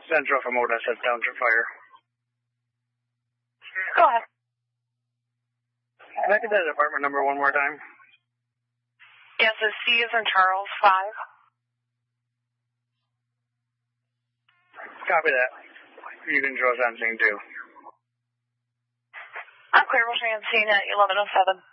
Central from Odessa Township Fire. Go ahead. Can I get that apartment number one more time? Yes, it's C as in Charles, 5. Copy that. You can draw on scene too. I'm clear. We'll be on scene at 11:07.